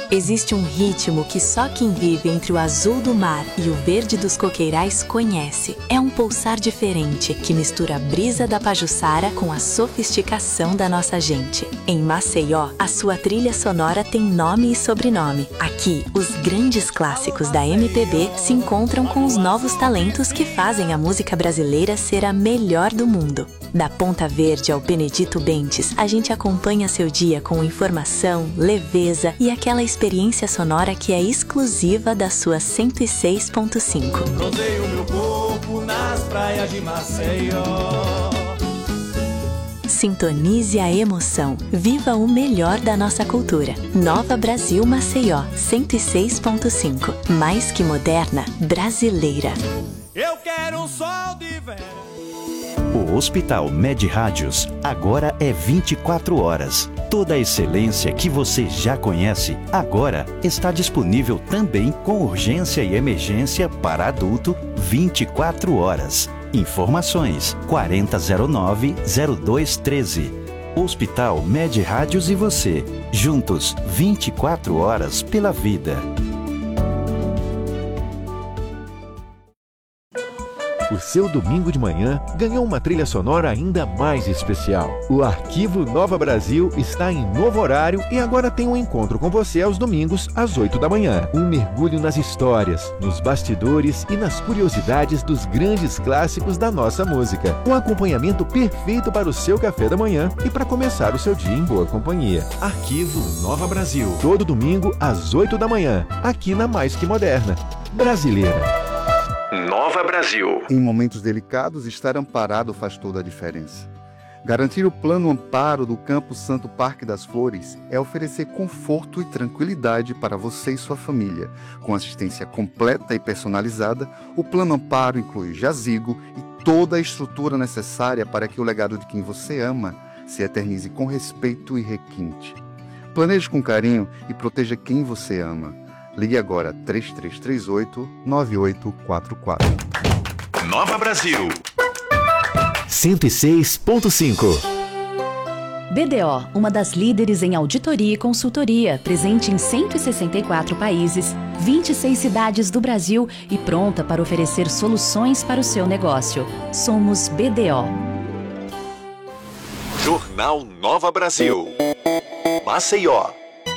Existe um ritmo que só quem vive entre o azul do mar e o verde dos coqueirais conhece. É um pulsar diferente que mistura a brisa da Pajuçara com a sofisticação da nossa gente. Em Maceió, a sua trilha sonora tem nome e sobrenome. Aqui, os grandes clássicos da MPB se encontram com os novos talentos que fazem a música brasileira ser a melhor do mundo. Da Ponta Verde ao Benedito Bentes, a gente acompanha seu dia com informação, leveza e aquela experiência sonora que é exclusiva da sua 106.5. Rodeio meu corpo nas praias de Maceió. Sintonize a emoção. Viva o melhor da nossa cultura. Nova Brasil Maceió, 106.5. Mais que moderna, brasileira. Eu quero um sol de verão. O Hospital Med Rádios agora é 24 horas. Toda a excelência que você já conhece agora está disponível também com urgência e emergência para adulto 24 horas. Informações 4009-0213. Hospital Med Rádios e você, juntos 24 horas pela vida. O seu domingo de manhã ganhou uma trilha sonora ainda mais especial. O Arquivo Nova Brasil está em novo horário e agora tem um encontro com você aos domingos às 8 da manhã. Um mergulho nas histórias, nos bastidores e nas curiosidades dos grandes clássicos da nossa música. Um acompanhamento perfeito para o seu café da manhã e para começar o seu dia em boa companhia. Arquivo Nova Brasil. Todo domingo às 8 da manhã, aqui na Mais Que Moderna. Brasileira. Nova Brasil. Em momentos delicados, estar amparado faz toda a diferença. Garantir o plano amparo do Campo Santo Parque das Flores é oferecer conforto e tranquilidade para você e sua família. Com assistência completa e personalizada, o plano amparo inclui jazigo e toda a estrutura necessária para que o legado de quem você ama se eternize com respeito e requinte. Planeje com carinho e proteja quem você ama. Ligue agora 3338-9844. Nova Brasil 106.5. BDO, uma das líderes em auditoria e consultoria, presente em 164 países, 26 cidades do Brasil e pronta para oferecer soluções para o seu negócio. Somos BDO. Jornal Nova Brasil. Maceió.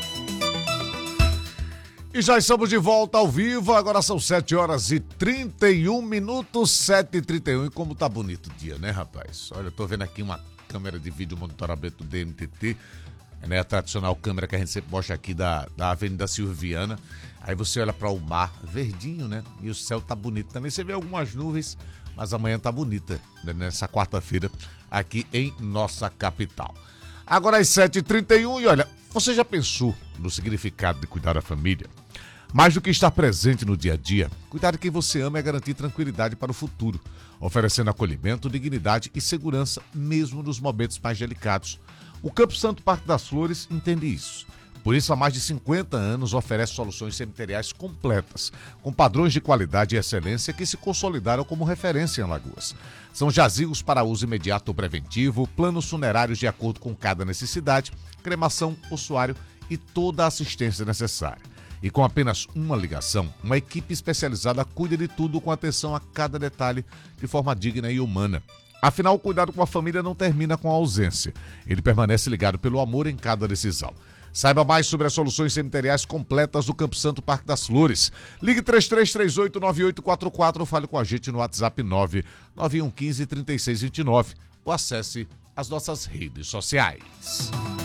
E já estamos de volta ao vivo, agora são 7 horas e 31 minutos, 7h31. E como tá bonito o dia, né, rapaz? Olha, eu tô vendo aqui uma câmera de vídeo monitoramento do DMTT, né, a tradicional câmera que a gente sempre mostra aqui da Avenida Silviana. Aí você olha para o mar verdinho, né, e o céu tá bonito também. Você vê algumas nuvens, mas amanhã tá bonita, né, nessa quarta-feira aqui em nossa capital. Agora às 7h31 e olha, você já pensou no significado de cuidar da família? Mais do que estar presente no dia a dia, cuidar de quem você ama é garantir tranquilidade para o futuro, oferecendo acolhimento, dignidade e segurança mesmo nos momentos mais delicados. O Campo Santo Parque das Flores entende isso. Por isso, há mais de 50 anos, oferece soluções cemiteriais completas, com padrões de qualidade e excelência que se consolidaram como referência em Alagoas. São jazigos para uso imediato ou preventivo, planos funerários de acordo com cada necessidade, cremação, ossuário e toda a assistência necessária. E com apenas uma ligação, uma equipe especializada cuida de tudo com atenção a cada detalhe de forma digna e humana. Afinal, o cuidado com a família não termina com a ausência. Ele permanece ligado pelo amor em cada decisão. Saiba mais sobre as soluções cemiteriais completas do Campo Santo Parque das Flores. Ligue 3338-9844 ou fale com a gente no WhatsApp 99115-3629 ou acesse as nossas redes sociais.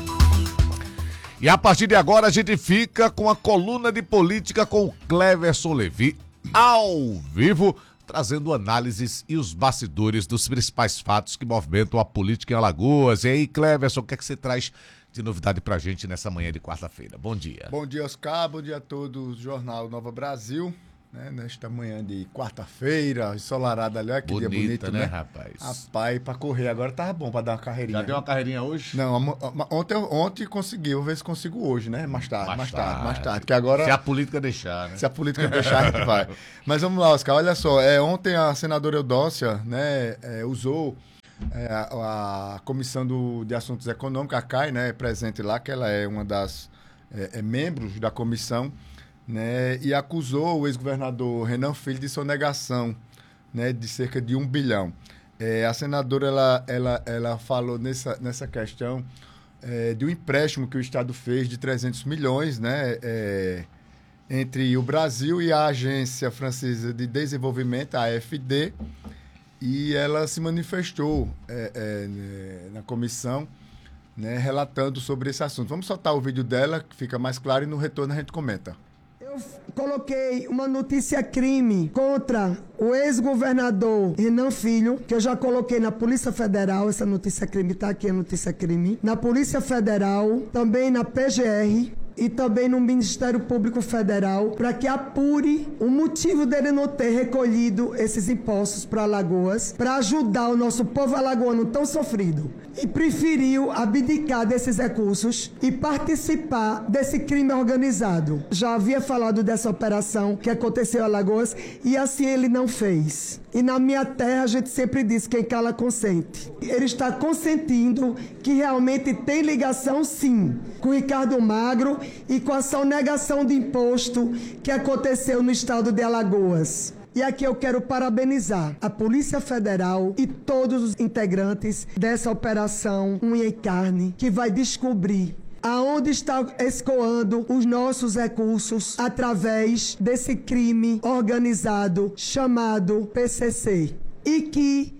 E a partir de agora a gente fica com a coluna de política com o Cleverson Levi, ao vivo, trazendo análises e os bastidores dos principais fatos que movimentam a política em Alagoas. E aí, Cleverson, o que é que você traz de novidade pra gente nessa manhã de quarta-feira? Bom dia. Bom dia, Oscar. Bom dia a todos do Jornal Nova Brasil. Nesta manhã de quarta-feira, ensolarada ali, que dia bonito, né, rapaz? Rapaz, pra correr agora tava bom, pra dar uma carreirinha. Já deu uma carreirinha hoje? Não, ontem consegui, vou ver se consigo hoje, né? Mais tarde. Que agora, se a política deixar, né? Se a política deixar, a gente vai. Mas vamos lá, Oscar, olha só, ontem a senadora Eudócia, né, usou a Comissão de Assuntos Econômicos, a CAI, né, presente lá, que ela é uma das membros da comissão, né, e acusou o ex-governador Renan Filho de sonegação, né, de cerca de 1 bilhão. A senadora ela falou nessa questão de um empréstimo que o Estado fez de 300 milhões, né, entre o Brasil e a Agência Francesa de Desenvolvimento, a AFD, e ela se manifestou na comissão, né, relatando sobre esse assunto. Vamos soltar o vídeo dela, que fica mais claro, e no retorno a gente comenta. Eu coloquei uma notícia crime contra o ex-governador Renan Filho, que eu já coloquei na Polícia Federal, essa notícia crime está aqui, a notícia crime, na Polícia Federal, também na PGR e também no Ministério Público Federal, para que apure o motivo dele não ter recolhido esses impostos para Alagoas, para ajudar o nosso povo alagoano tão sofrido. E preferiu abdicar desses recursos e participar desse crime organizado. Já havia falado dessa operação que aconteceu em Alagoas e assim ele não fez. E na minha terra a gente sempre diz, quem cala consente. Ele está consentindo que realmente tem ligação, sim, com Ricardo Magro e com a sonegação de imposto que aconteceu no estado de Alagoas. E aqui eu quero parabenizar a Polícia Federal e todos os integrantes dessa operação Unha e Carne, que vai descobrir aonde está escoando os nossos recursos através desse crime organizado chamado PCC. E que...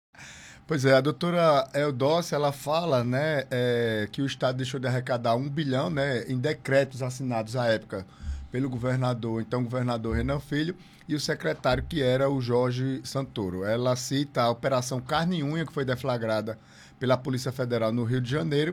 Pois é, a doutora Eudócia, ela fala, né, que o Estado deixou de arrecadar 1 bilhão, né, em decretos assinados à época pelo governador, então governador Renan Filho, e o secretário, que era o Jorge Santoro. Ela cita a Operação Carne e Unha, que foi deflagrada pela Polícia Federal no Rio de Janeiro,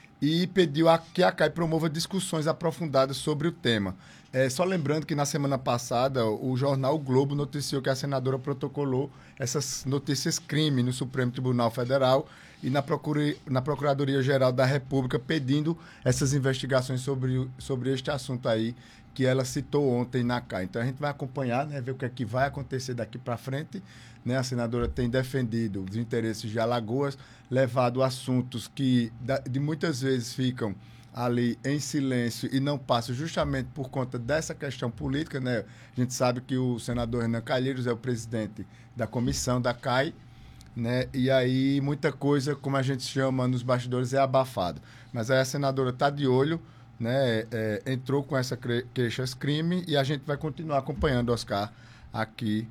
e pediu que a CAI promova discussões aprofundadas sobre o tema. Só lembrando que na semana passada o jornal o Globo noticiou que a senadora protocolou essas notícias crime no Supremo Tribunal Federal e na Procuradoria-Geral da República, pedindo essas investigações sobre este assunto aí que ela citou ontem na CAI. Então a gente vai acompanhar, né, ver o que é que vai acontecer daqui para frente. Né? A senadora tem defendido os interesses de Alagoas, levado assuntos que de muitas vezes ficam ali em silêncio e não passam justamente por conta dessa questão política, né? A gente sabe que o senador Renan Calheiros é o presidente da comissão da CAI, né? E aí muita coisa, como a gente chama nos bastidores, é abafado. Mas aí a senadora está de olho, né? Entrou com essa queixas-crime e a gente vai continuar acompanhando, Oscar, aqui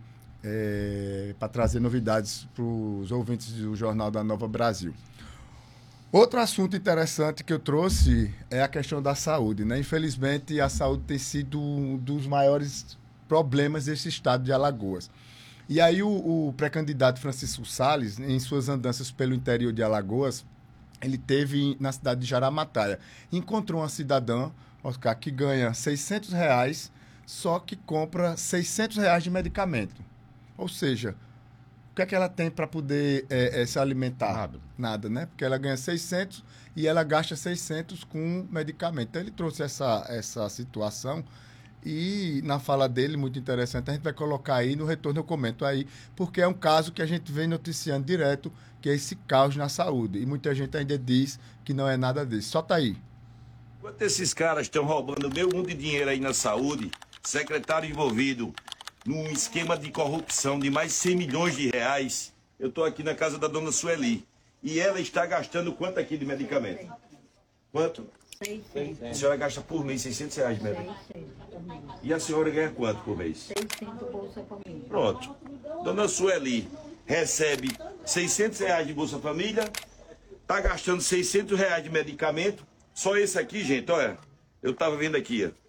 para trazer novidades para os ouvintes do Jornal da Nova Brasil. Outro assunto interessante que eu trouxe é a questão da saúde, né? Infelizmente, a saúde tem sido um dos maiores problemas desse estado de Alagoas. E aí o pré-candidato Francisco Salles, em suas andanças pelo interior de Alagoas, ele teve na cidade de Jaramataia. Encontrou uma cidadã, Oscar, que ganha R$600, só que compra R$600 de medicamento. Ou seja, o que é que ela tem para poder se alimentar? Nada, né? Porque ela ganha 600 e ela gasta 600 com medicamento. Então, ele trouxe essa situação e, na fala dele, muito interessante, a gente vai colocar aí, no retorno eu comento aí, porque é um caso que a gente vem noticiando direto, que é esse caos na saúde. E muita gente ainda diz que não é nada disso. Solta aí. Enquanto esses caras estão roubando meu mundo de dinheiro aí na saúde, secretário envolvido num esquema de corrupção de mais de 100 milhões de reais, eu estou aqui na casa da dona Sueli. E ela está gastando quanto aqui de medicamento? Quanto? 600. A senhora gasta por mês R$600 de medicamento? 600 por mês. E a senhora ganha quanto por mês? 600 Bolsa Família. Pronto. Dona Sueli recebe R$600 de Bolsa Família, está gastando R$600 de medicamento. Só esse aqui, gente, olha, eu estava vendo aqui, ó,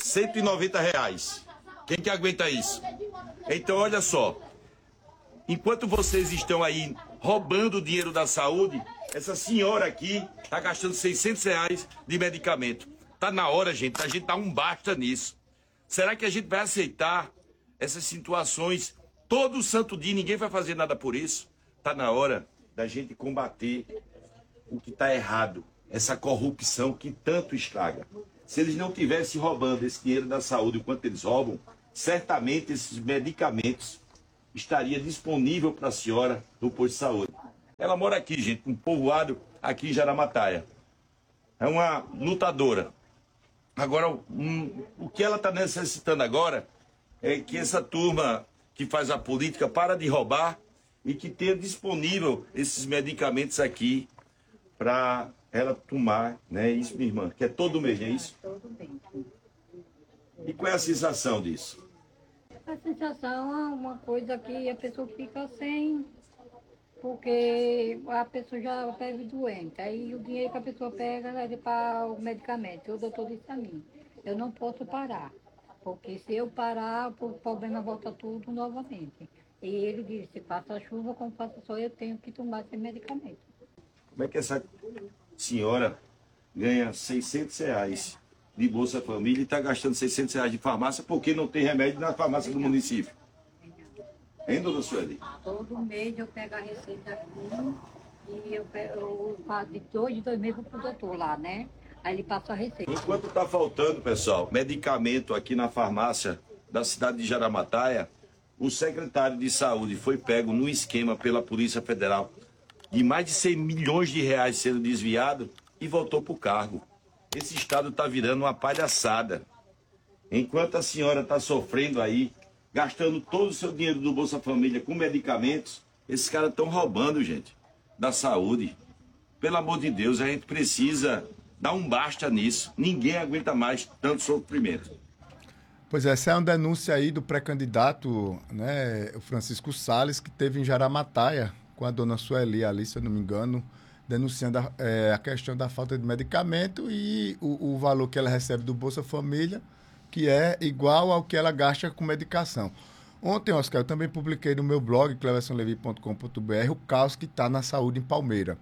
R$190. Quem que aguenta isso? Então, olha só, enquanto vocês estão aí roubando o dinheiro da saúde, essa senhora aqui está gastando R$600 de medicamento. Tá na hora, gente, a gente dá um basta nisso. Será que a gente vai aceitar essas situações todo santo dia, ninguém vai fazer nada por isso? Tá na hora da gente combater o que está errado, essa corrupção que tanto estraga. Se eles não tivessem roubando esse dinheiro da saúde enquanto eles roubam, certamente esses medicamentos estariam disponíveis para a senhora no posto de saúde. Ela mora aqui, gente, um povoado aqui em Jaramataia. É uma lutadora. Agora, o que ela está necessitando agora é que essa turma que faz a política para de roubar e que tenha disponível esses medicamentos aqui para ela tomar, né? Isso, minha irmã, que é todo mês, não é isso? Todo mês. E qual é a sensação disso? A sensação é uma coisa que a pessoa fica sem, porque a pessoa já pega doente. Aí o dinheiro que a pessoa pega é para o medicamento. O doutor disse a mim, eu não posso parar, porque se eu parar, o problema volta tudo novamente. E ele disse, passa a chuva, como passa só, eu tenho que tomar esse medicamento. Como é que essa senhora ganha R$ 600 de Bolsa Família e está gastando R$ 600 de farmácia porque não tem remédio na farmácia do município? Hein, dona Sueli? Todo mês eu pego a receita aqui e eu faço de 2 meses para o doutor lá, né? Aí ele passa a receita. Enquanto está faltando, pessoal, medicamento aqui na farmácia da cidade de Jaramataia, o secretário de saúde foi pego no esquema pela Polícia Federal de mais de 100 milhões de reais sendo desviado e voltou para o cargo. Esse estado está virando uma palhaçada. Enquanto a senhora está sofrendo aí, gastando todo o seu dinheiro do Bolsa Família com medicamentos, esses caras estão roubando, gente, da saúde. Pelo amor de Deus, a gente precisa dar um basta nisso. Ninguém aguenta mais tanto sofrimento. Pois é, essa é uma denúncia aí do pré-candidato, né, o Francisco Salles, que teve em Jaramataia, com a dona Sueli ali, se eu não me engano, denunciando a questão da falta de medicamento e o valor que ela recebe do Bolsa Família, que é igual ao que ela gasta com medicação. Ontem, Oscar, eu também publiquei no meu blog, cleversonlevi.com.br, o caos que está na saúde em Palmeira.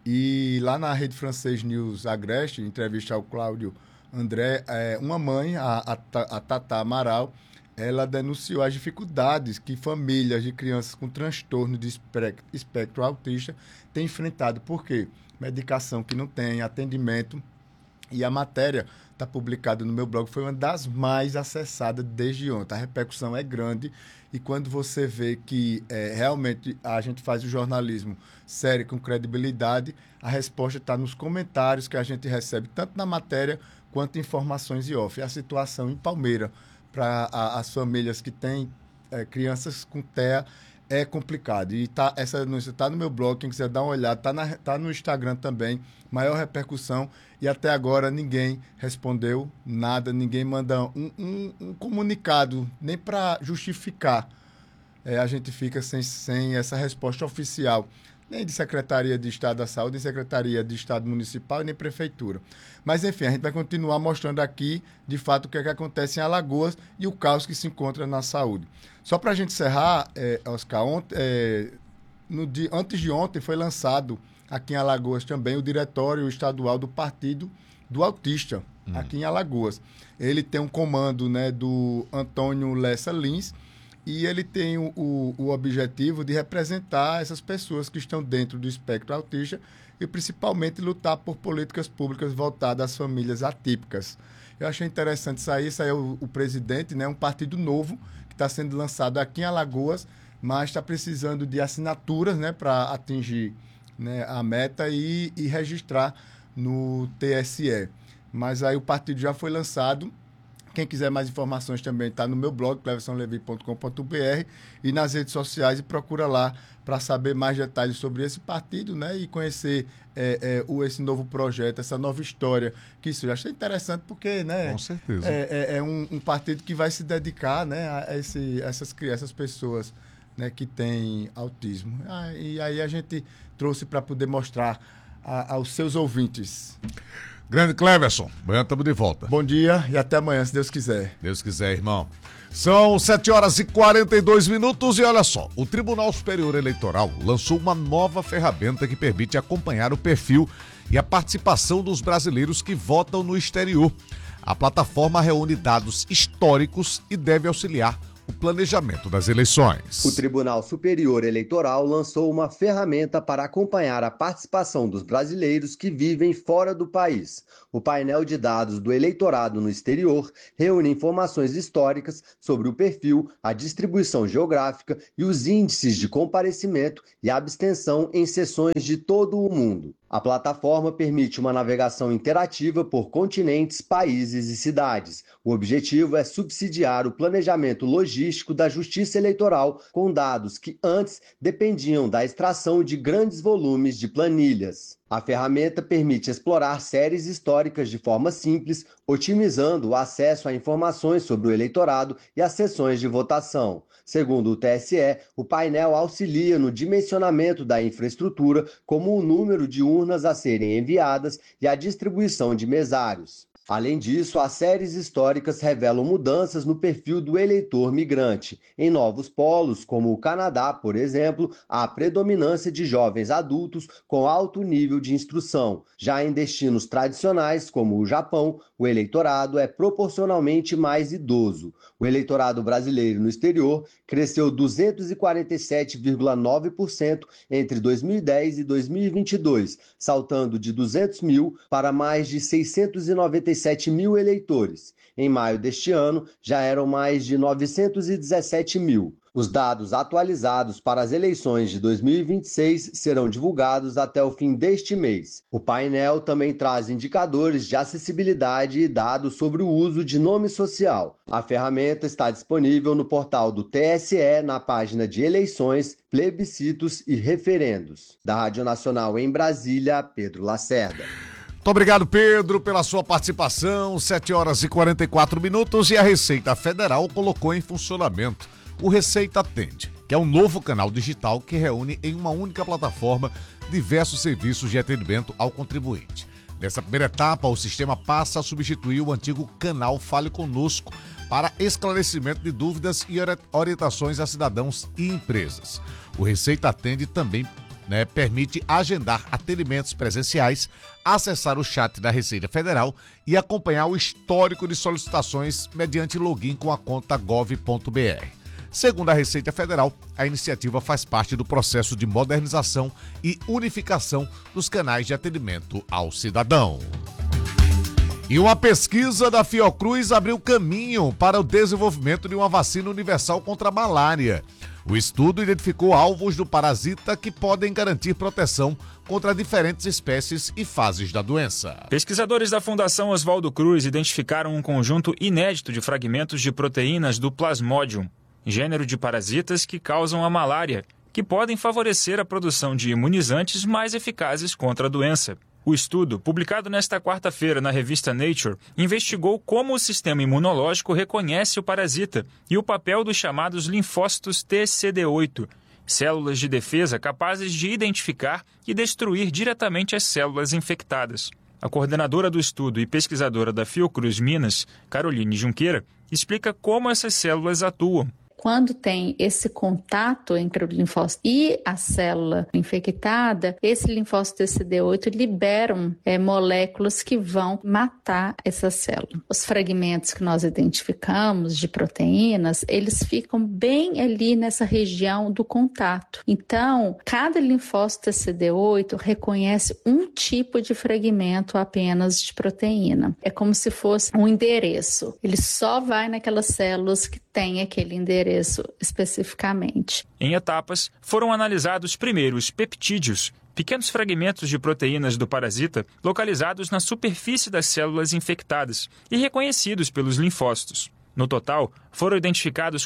E lá na Rede Francês News Agreste, entrevista ao Cláudio André, uma mãe, a Tata Amaral, ela denunciou as dificuldades que famílias de crianças com transtorno de espectro autista têm enfrentado. Por quê? Medicação que não tem, atendimento. E a matéria está publicada no meu blog, foi uma das mais acessadas desde ontem. A repercussão é grande e quando você vê que realmente a gente faz o jornalismo sério, com credibilidade, a resposta está nos comentários que a gente recebe, tanto na matéria quanto informações em off. A situação em Palmeira, para as famílias que têm crianças com TEA, é complicado. E essa denúncia está no meu blog, quem quiser dar uma olhada, tá no Instagram também, maior repercussão, e até agora ninguém respondeu nada, ninguém manda um comunicado, nem para justificar. A gente fica sem essa resposta oficial, nem de Secretaria de Estado da Saúde, nem Secretaria de Estado Municipal, nem Prefeitura. Mas, enfim, a gente vai continuar mostrando aqui, de fato, o que acontece em Alagoas e o caos que se encontra na saúde. Só para a gente encerrar, Oscar, antes de ontem foi lançado aqui em Alagoas também o Diretório Estadual do Partido do Autista, aqui em Alagoas. Ele tem um comando, né, do Antônio Lessa Lins, e ele tem o objetivo de representar essas pessoas que estão dentro do espectro autista e principalmente lutar por políticas públicas voltadas às famílias atípicas. Eu achei interessante isso aí é o presidente, né, um partido novo que está sendo lançado aqui em Alagoas, mas está precisando de assinaturas, né, para atingir, né, a meta e registrar no TSE. Mas aí o partido já foi lançado. Quem quiser mais informações também está no meu blog, cleversonlevi.com.br, e nas redes sociais, e procura lá para saber mais detalhes sobre esse partido, né, e conhecer esse novo projeto, essa nova história, que isso eu achei interessante porque, né, com certeza, é um partido que vai se dedicar, né, a essas pessoas, né, que têm autismo. E aí a gente trouxe para poder mostrar aos seus ouvintes. Grande Cleverson, amanhã estamos de volta. Bom dia e até amanhã, se Deus quiser. Deus quiser, irmão. São 7h42 e olha só, o Tribunal Superior Eleitoral lançou uma nova ferramenta que permite acompanhar o perfil e a participação dos brasileiros que votam no exterior. A plataforma reúne dados históricos e deve auxiliar o planejamento das eleições. O Tribunal Superior Eleitoral lançou uma ferramenta para acompanhar a participação dos brasileiros que vivem fora do país. O painel de dados do eleitorado no exterior reúne informações históricas sobre o perfil, a distribuição geográfica e os índices de comparecimento e abstenção em sessões de todo o mundo. A plataforma permite uma navegação interativa por continentes, países e cidades. O objetivo é subsidiar o planejamento logístico da Justiça Eleitoral com dados que antes dependiam da extração de grandes volumes de planilhas. A ferramenta permite explorar séries históricas de forma simples, otimizando o acesso a informações sobre o eleitorado e as sessões de votação. Segundo o TSE, o painel auxilia no dimensionamento da infraestrutura, como o número de urnas a serem enviadas e a distribuição de mesários. Além disso, as séries históricas revelam mudanças no perfil do eleitor migrante. Em novos polos, como o Canadá, por exemplo, há predominância de jovens adultos com alto nível de instrução. Já em destinos tradicionais, como o Japão, o eleitorado é proporcionalmente mais idoso. O eleitorado brasileiro no exterior cresceu 247,9% entre 2010 e 2022, saltando de 200 mil para mais de 697 mil eleitores. Em maio deste ano, já eram mais de 917 mil. Os dados atualizados para as eleições de 2026 serão divulgados até o fim deste mês. O painel também traz indicadores de acessibilidade e dados sobre o uso de nome social. A ferramenta está disponível no portal do TSE, na página de eleições, plebiscitos e referendos. Da Rádio Nacional em Brasília, Pedro Lacerda. Muito obrigado, Pedro, pela sua participação. 7 horas e 44 minutos e a Receita Federal colocou em funcionamento o Receita Atende, que é um novo canal digital que reúne em uma única plataforma diversos serviços de atendimento ao contribuinte. Nessa primeira etapa, o sistema passa a substituir o antigo canal Fale Conosco para esclarecimento de dúvidas e orientações a cidadãos e empresas. O Receita Atende também permite agendar atendimentos presenciais, acessar o chat da Receita Federal e acompanhar o histórico de solicitações mediante login com a conta gov.br. Segundo a Receita Federal, a iniciativa faz parte do processo de modernização e unificação dos canais de atendimento ao cidadão. E uma pesquisa da Fiocruz abriu caminho para o desenvolvimento de uma vacina universal contra a malária. O estudo identificou alvos do parasita que podem garantir proteção contra diferentes espécies e fases da doença. Pesquisadores da Fundação Oswaldo Cruz identificaram um conjunto inédito de fragmentos de proteínas do Plasmodium, gênero de parasitas que causam a malária, que podem favorecer a produção de imunizantes mais eficazes contra a doença. O estudo, publicado nesta quarta-feira na revista Nature, investigou como o sistema imunológico reconhece o parasita e o papel dos chamados linfócitos TCD8, células de defesa capazes de identificar e destruir diretamente as células infectadas. A coordenadora do estudo e pesquisadora da Fiocruz Minas, Caroline Junqueira, explica como essas células atuam. Quando tem esse contato entre o linfócito e a célula infectada, esse linfócito TCD8 liberam moléculas que vão matar essa célula. Os fragmentos que nós identificamos de proteínas, eles ficam bem ali nessa região do contato. Então, cada linfócito TCD8 reconhece um tipo de fragmento apenas de proteína. É como se fosse um endereço. Ele só vai naquelas células que têm aquele endereço especificamente. Em etapas, foram analisados primeiro os peptídeos, pequenos fragmentos de proteínas do parasita localizados na superfície das células infectadas e reconhecidos pelos linfócitos. No total, foram identificados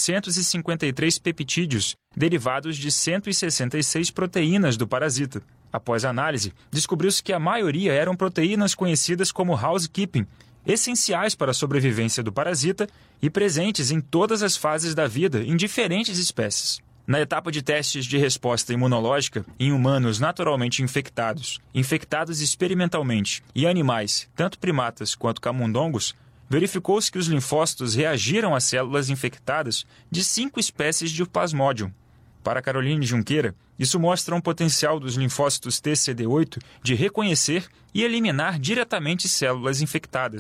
453 peptídeos, derivados de 166 proteínas do parasita. Após a análise, descobriu-se que a maioria eram proteínas conhecidas como housekeeping, essenciais para a sobrevivência do parasita e presentes em todas as fases da vida em diferentes espécies. Na etapa de testes de resposta imunológica em humanos naturalmente infectados, infectados experimentalmente e animais, tanto primatas quanto camundongos, verificou-se que os linfócitos reagiram às células infectadas de 5 espécies de Plasmodium. Para Caroline Junqueira, isso mostra um potencial dos linfócitos TCD8 de reconhecer e eliminar diretamente células infectadas.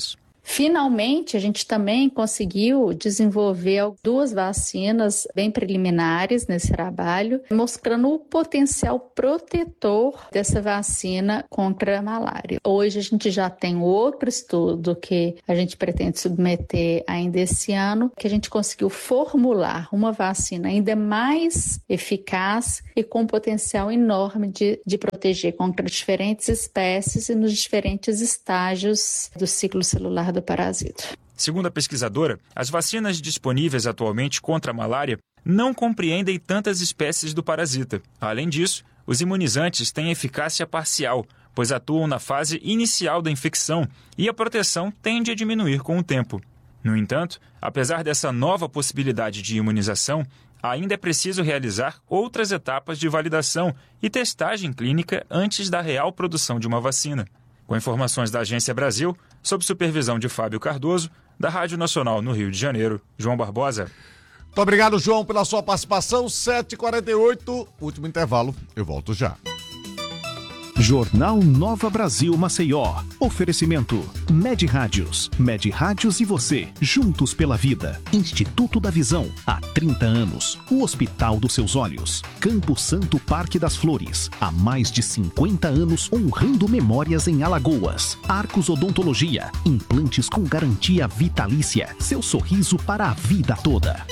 Finalmente, a gente também conseguiu desenvolver 2 vacinas bem preliminares nesse trabalho, mostrando o potencial protetor dessa vacina contra a malária. Hoje a gente já tem outro estudo que a gente pretende submeter ainda esse ano, que a gente conseguiu formular uma vacina ainda mais eficaz e com potencial enorme de proteger contra diferentes espécies e nos diferentes estágios do ciclo celular do parasita. Segundo a pesquisadora, as vacinas disponíveis atualmente contra a malária não compreendem tantas espécies do parasita. Além disso, os imunizantes têm eficácia parcial, pois atuam na fase inicial da infecção e a proteção tende a diminuir com o tempo. No entanto, apesar dessa nova possibilidade de imunização, ainda é preciso realizar outras etapas de validação e testagem clínica antes da real produção de uma vacina. Com informações da Agência Brasil, sob supervisão de Fábio Cardoso, da Rádio Nacional no Rio de Janeiro, João Barbosa. Muito obrigado, João, pela sua participação. 7h48, último intervalo, eu volto já. Jornal Nova Brasil Maceió. Oferecimento Med Rádios. Med Rádios e você, juntos pela vida. Instituto da Visão, há 30 anos. O Hospital dos Seus Olhos. Campo Santo Parque das Flores, há mais de 50 anos honrando memórias em Alagoas. Arcos Odontologia, implantes com garantia vitalícia. Seu sorriso para a vida toda.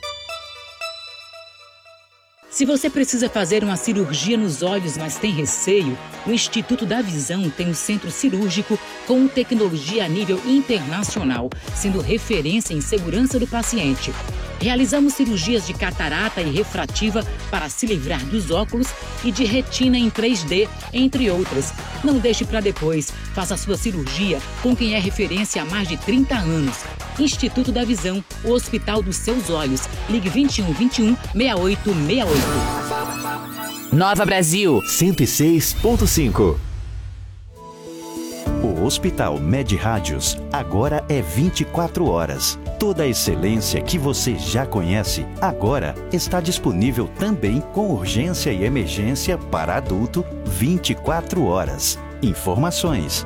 Se você precisa fazer uma cirurgia nos olhos, mas tem receio, o Instituto da Visão tem um centro cirúrgico com tecnologia a nível internacional, sendo referência em segurança do paciente. Realizamos cirurgias de catarata e refrativa para se livrar dos óculos e de retina em 3D, entre outras. Não deixe para depois. Faça a sua cirurgia com quem é referência há mais de 30 anos. Instituto da Visão, o Hospital dos Seus Olhos. Ligue 2121 6868. Nova Brasil 106.5. O Hospital Med Rádios agora é 24 horas. Toda a excelência que você já conhece agora está disponível também com urgência e emergência para adulto 24 horas. Informações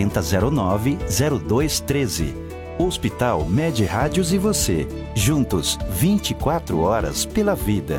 4009-0213. Hospital Med Rádios e você, juntos 24 horas pela vida.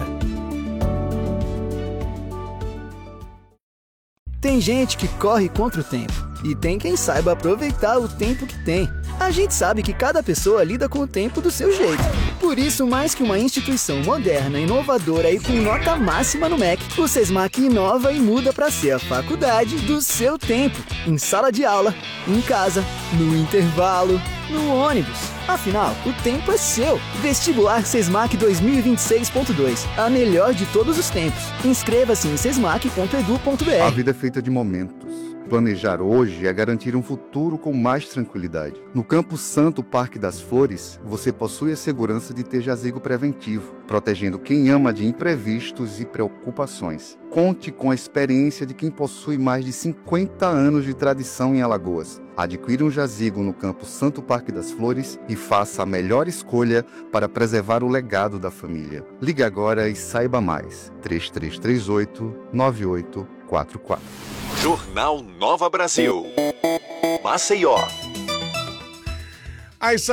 Tem gente que corre contra o tempo e tem quem saiba aproveitar o tempo que tem. A gente sabe que cada pessoa lida com o tempo do seu jeito. Por isso, mais que uma instituição moderna, inovadora e com nota máxima no MEC, o Sesmac inova e muda para ser a faculdade do seu tempo. Em sala de aula, em casa, no intervalo, no ônibus. Afinal, o tempo é seu. Vestibular Sesmac 2026.2. A melhor de todos os tempos. Inscreva-se em sesmac.edu.br. A vida é feita de momentos. Planejar hoje é garantir um futuro com mais tranquilidade. No Campo Santo Parque das Flores, você possui a segurança de ter jazigo preventivo, protegendo quem ama de imprevistos e preocupações. Conte com a experiência de quem possui mais de 50 anos de tradição em Alagoas. Adquira um jazigo no Campo Santo Parque das Flores e faça a melhor escolha para preservar o legado da família. Ligue agora e saiba mais. 3338-9844. Jornal Nova Brasil. Maceió. Às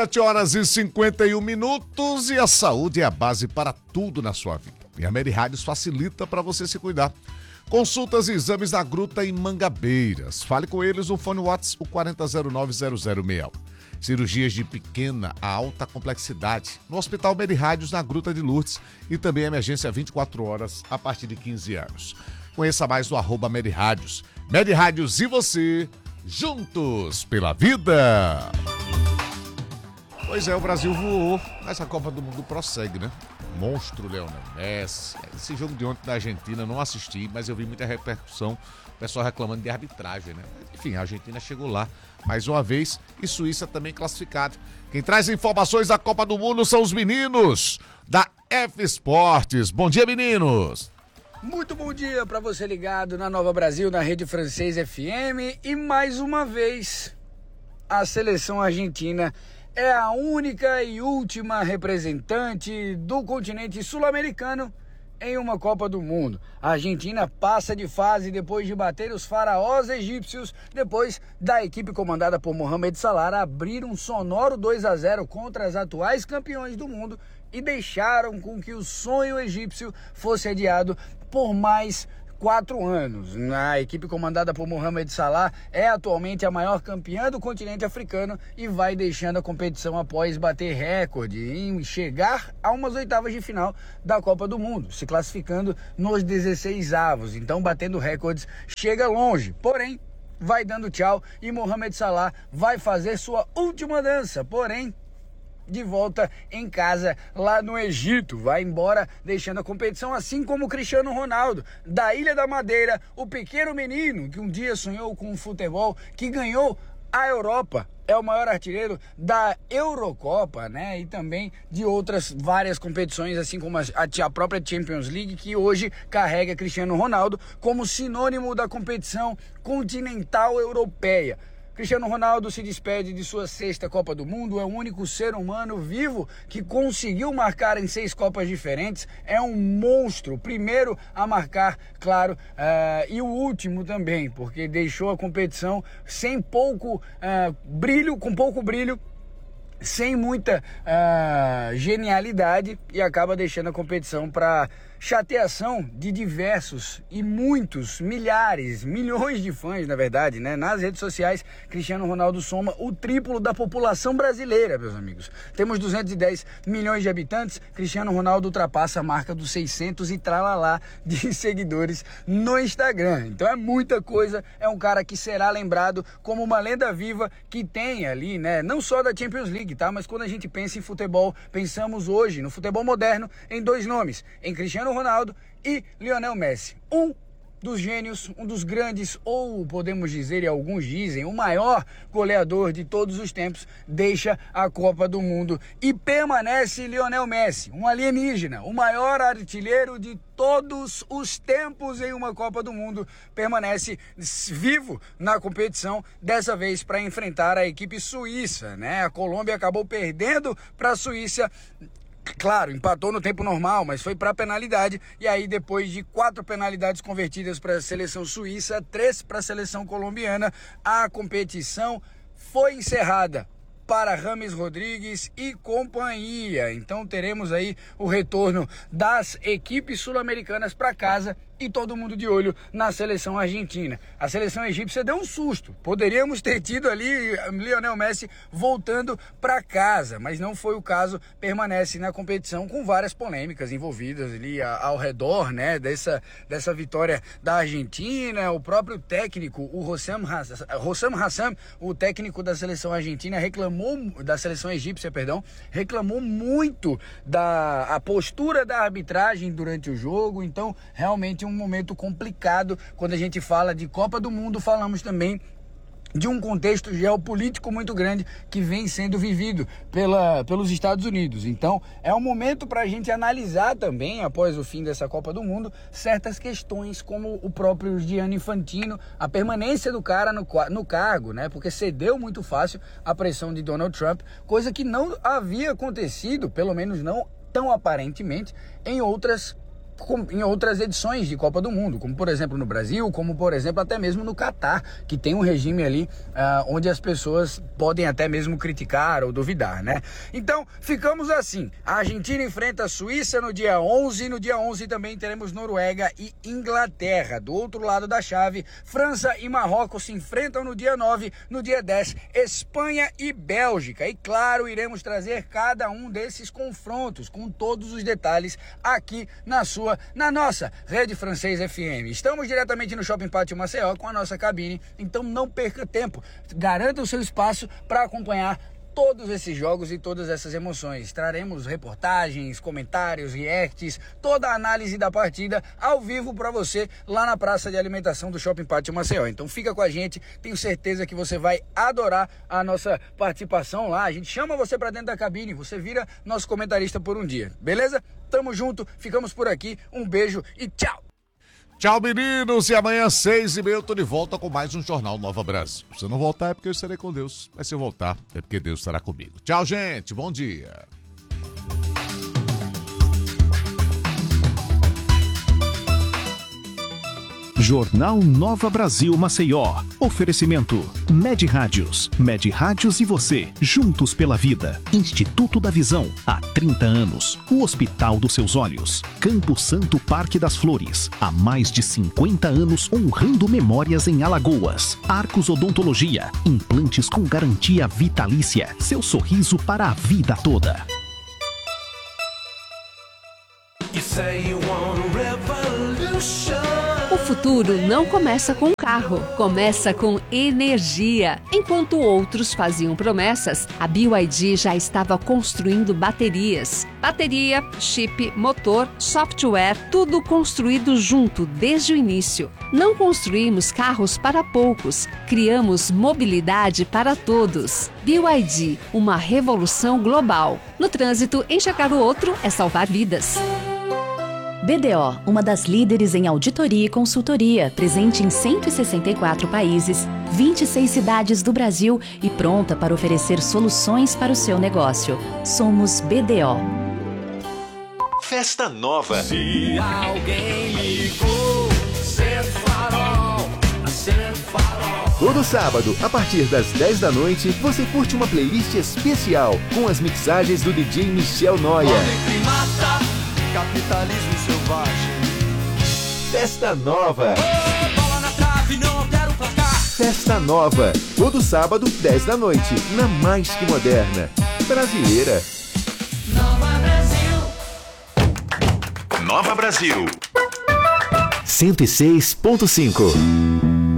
7h51 e a saúde é a base para tudo na sua vida. E a Med Rádios facilita para você se cuidar. Consultas e exames na Gruta em Mangabeiras. Fale com eles no fone WhatsApp, o 4009-0061. Cirurgias de pequena a alta complexidade no Hospital Med Rádios na Gruta de Lourdes e também emergência 24 horas a partir de 15 anos. Conheça mais no @Med Rádios. Med Rádios e você, juntos pela vida. Pois é, o Brasil voou, mas a Copa do Mundo prossegue, né? Monstro Lionel Messi. Esse jogo de ontem da Argentina não assisti, mas eu vi muita repercussão, o pessoal reclamando de arbitragem, né? Enfim, a Argentina chegou lá mais uma vez e Suíça também classificada. Quem traz informações da Copa do Mundo são os meninos da F Esportes. Bom dia, meninos! Muito bom dia para você ligado na Nova Brasil, na Rede Francês FM. E mais uma vez, a seleção argentina é a única e última representante do continente sul-americano em uma Copa do Mundo. A Argentina passa de fase depois de bater os faraós egípcios, depois da equipe comandada por Mohamed Salah abrir um sonoro 2-0 contra as atuais campeões do mundo e deixaram com que o sonho egípcio fosse adiado por mais 4 anos. A equipe comandada por Mohamed Salah é atualmente a maior campeã do continente africano e vai deixando a competição após bater recorde em chegar a umas oitavas de final da Copa do Mundo, se classificando nos 16avos. Então, batendo recordes, chega longe. Porém, vai dando tchau e Mohamed Salah vai fazer sua última dança. Porém, de volta em casa lá no Egito, vai embora deixando a competição, assim como o Cristiano Ronaldo, da Ilha da Madeira, o pequeno menino que um dia sonhou com o futebol, que ganhou a Europa, é o maior artilheiro da Eurocopa, né? E também de outras várias competições, assim como a própria Champions League, que hoje carrega Cristiano Ronaldo como sinônimo da competição continental europeia. Cristiano Ronaldo se despede de sua 6ª Copa do Mundo, é o único ser humano vivo que conseguiu marcar em 6 Copas diferentes, é um monstro, o primeiro a marcar, claro, e o último também, porque deixou a competição sem pouco brilho, com pouco brilho, sem muita genialidade, e acaba deixando a competição para chateação de diversos e muitos, milhares, milhões de fãs, na verdade, né? Nas redes sociais, Cristiano Ronaldo soma o triplo da população brasileira, meus amigos. Temos 210 milhões de habitantes, Cristiano Ronaldo ultrapassa a marca dos 600 e tralalá de seguidores no Instagram. Então é muita coisa, é um cara que será lembrado como uma lenda viva que tem ali, né? Não só da Champions League, tá? Mas quando a gente pensa em futebol, pensamos hoje, no futebol moderno, em 2 nomes, em Cristiano Ronaldo e Lionel Messi. Um dos gênios, um dos grandes, ou podemos dizer, e alguns dizem, o maior goleador de todos os tempos, deixa a Copa do Mundo e permanece Lionel Messi, um alienígena, o maior artilheiro de todos os tempos em uma Copa do Mundo, permanece vivo na competição, dessa vez para enfrentar a equipe suíça, né? A Colômbia acabou perdendo para a Suíça. Claro, empatou no tempo normal, mas foi para penalidade, e aí depois de 4 penalidades convertidas para a seleção suíça, 3 para a seleção colombiana, a competição foi encerrada para James Rodrigues e companhia. Então teremos aí o retorno das equipes sul-americanas para casa e todo mundo de olho na seleção argentina. A seleção egípcia deu um susto. Poderíamos ter tido ali Lionel Messi voltando para casa, mas não foi o caso. Permanece na competição com várias polêmicas envolvidas ali ao redor, né, dessa vitória da Argentina. O próprio técnico, o Hossam Hassan, o técnico da seleção argentina, da seleção egípcia, reclamou muito da postura da arbitragem durante o jogo. Então, realmente um momento complicado. Quando a gente fala de Copa do Mundo, falamos também de um contexto geopolítico muito grande que vem sendo vivido pelos Estados Unidos. Então, é um momento para a gente analisar também, após o fim dessa Copa do Mundo, certas questões como o próprio Gianni Infantino, a permanência do cara no cargo, né? Porque cedeu muito fácil à pressão de Donald Trump, coisa que não havia acontecido, pelo menos não tão aparentemente, em outras edições de Copa do Mundo, como por exemplo no Brasil, como por exemplo até mesmo no Catar, que tem um regime ali onde as pessoas podem até mesmo criticar ou duvidar, né? Então ficamos assim, a Argentina enfrenta a Suíça no dia 11, no dia 11 também teremos Noruega e Inglaterra. Do outro lado da chave, França e Marrocos se enfrentam no dia 9, no dia 10, Espanha e Bélgica. E claro, iremos trazer cada um desses confrontos com todos os detalhes aqui na nossa Rede Francês FM. Estamos diretamente no Shopping Pátio Maceió com a nossa cabine, então não perca tempo, garanta o seu espaço para acompanhar todos esses jogos e todas essas emoções. Traremos reportagens, comentários, reacts, toda a análise da partida ao vivo para você lá na praça de alimentação do Shopping Pátio Maceió. Então fica com a gente, tenho certeza que você vai adorar a nossa participação lá. A gente chama você para dentro da cabine, você vira nosso comentarista por um dia, beleza? Tamo junto, ficamos por aqui, um beijo e tchau! Tchau, meninos, e amanhã às 6h30 eu tô de volta com mais um Jornal Nova Brasil. Se eu não voltar é porque eu estarei com Deus, mas se eu voltar é porque Deus estará comigo. Tchau, gente, bom dia. Jornal Nova Brasil Maceió. Oferecimento Med Rádios. Med Rádios e você, juntos pela vida. Instituto da Visão, há 30 anos. O Hospital dos Seus Olhos. Campo Santo Parque das Flores, há mais de 50 anos honrando memórias em Alagoas. Arcos Odontologia, implantes com garantia vitalícia. Seu sorriso para a vida toda. O futuro não começa com carro, começa com energia. Enquanto outros faziam promessas, a BYD já estava construindo baterias. Bateria, chip, motor, software, tudo construído junto desde o início. Não construímos carros para poucos, criamos mobilidade para todos. BYD, uma revolução global. No trânsito, enxergar o outro é salvar vidas. BDO, uma das líderes em auditoria e consultoria, presente em 164 países, 26 cidades do Brasil e pronta para oferecer soluções para o seu negócio. Somos BDO. Festa Nova. Se alguém ligou, ser farol, ser farol. Todo sábado, a partir das 10 da noite, você curte uma playlist especial com as mixagens do DJ Michel Noia. Capitalismo selvagem. Festa Nova. Oh, bola na trave, não altera o placar. Festa Nova. Todo sábado, 10 da noite, na Mais Que Moderna. Brasileira. Nova Brasil. Nova Brasil. 106.5.